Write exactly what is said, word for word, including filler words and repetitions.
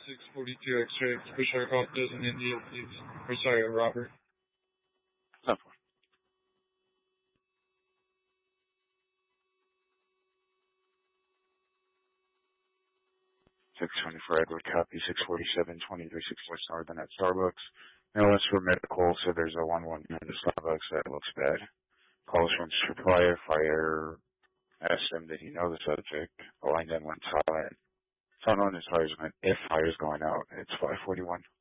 six forty-two X-ray. Push our call doesn't India, please. Or sorry, Robert. ten four. six twenty-four Edward, copy. six forty-seven, twenty-three sixty-six Northern at Starbucks. Now let's for medical, so there's a one one in the Starbucks that looks bad. Calls from supplier, fire, asked him did he know the subject. The line then went silent. It's unknown as far as when, if fire is going out. It's five forty-one.